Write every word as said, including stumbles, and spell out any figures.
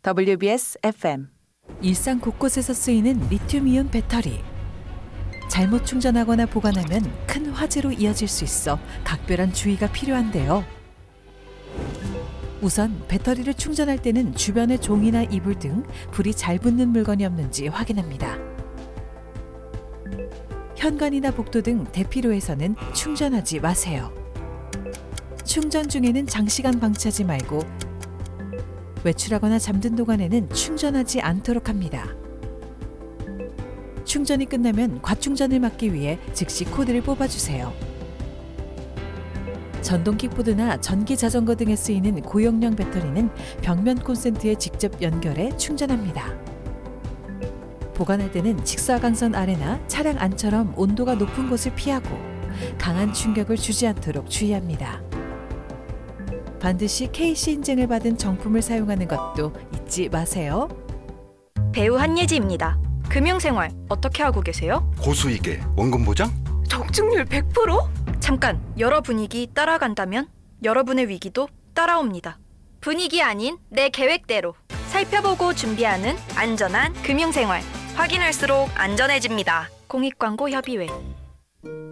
더블유비에스 에프엠. 일상 곳곳에서 쓰이는 리튬이온 배터리. 잘못 충전하거나 보관하면 큰 화재로 이어질 수 있어 각별한 주의가 필요한데요. 우선 배터리를 충전할 때는 주변에 종이나 이불 등 불이 잘 붙는 물건이 없는지 확인합니다. 현관이나 복도 등 대피로에서는 충전하지 마세요. 충전 중에는 장시간 방치하지 말고 외출하거나 잠든 동안에는 충전하지 않도록 합니다. 충전이 끝나면 과충전을 막기 위해 즉시 코드를 뽑아주세요. 전동 킥보드나 전기 자전거 등에 쓰이는 고용량 배터리는 벽면 콘센트에 직접 연결해 충전합니다. 보관할 때는 직사광선 아래나 차량 안처럼 온도가 높은 곳을 피하고 강한 충격을 주지 않도록 주의합니다. 반드시 케이씨 인증을 받은 정품을 사용하는 것도 잊지 마세요. 배우 한예지입니다. 금융생활 어떻게 하고 계세요? 고수익에 원금 보장? 적중률 백 퍼센트? 잠깐, 여러 분위기 따라간다면 여러분의 위기도 따라옵니다. 분위기 아닌 내 계획대로 살펴보고 준비하는 안전한 금융생활. 확인할수록 안전해집니다. 공익광고협의회.